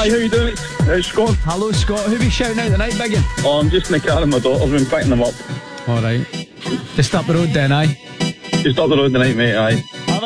Hi, how you doing? It's Scott. Hello, Scott. Who be shouting out the night biggin? Oh, I'm just in the car with my daughter's been picking them up. Alright. Just up the road then, aye? Just up the road tonight, mate, aye.